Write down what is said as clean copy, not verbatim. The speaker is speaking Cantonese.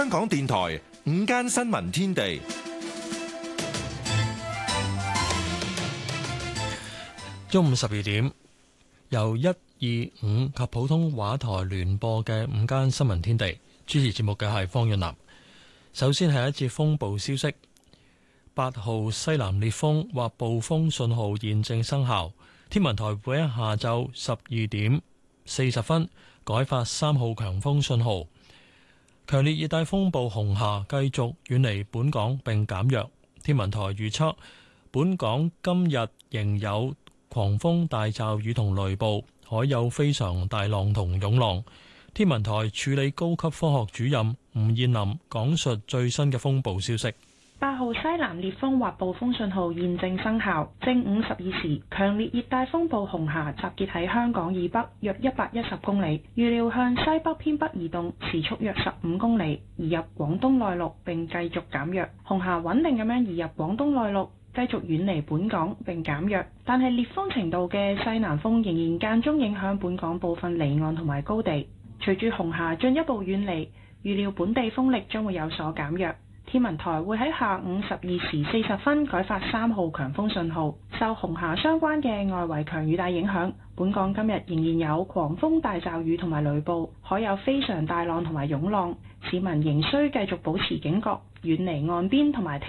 港電台午間新聞天地， 中午12點，由125及普通話台聯播嘅午間新聞天地，主持節目嘅係方潤南。首先係一節風暴消息，8號西南烈風或暴風信號現正生效。天文台會喺下晝12點40分改發3號強風信號。強烈熱帶風暴紅霞繼續遠離本港並減弱。天文台預測本港今日仍有狂風大驟雨同雷暴，海有非常大浪同湧浪。天文台處理高級科學主任吳燕林講述最新嘅風暴消息。 8號西南烈風或暴風信號現正生效。正午12時，強烈熱帶風暴紅霞集結喺香港以北約110公里，預料向西北偏北移動，時速約15公里，移入廣東內陸並繼續減弱。紅霞穩定咁樣移入廣東內陸，繼續遠離本港並減弱，但係烈風程度嘅西南風仍然間中影響本港部分離岸同埋高地。隨住紅霞進一步遠離，預料本地風力將會有所減弱。天文台會喺下午12時40分改發3號強風信號。受紅霞相關嘅外圍強雨帶影響，本港今日仍然有狂風大驟雨同埋雷暴，海有非常大浪同埋湧浪，市民仍需繼續保持警覺，遠離岸邊同埋